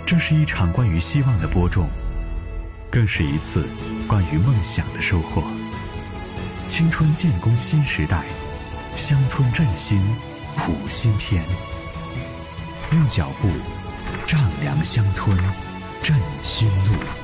这是一场关于希望的播种，更是一次关于梦想的收获。青春建功新时代，乡村振兴谱新篇。用脚步丈量乡村，振新路。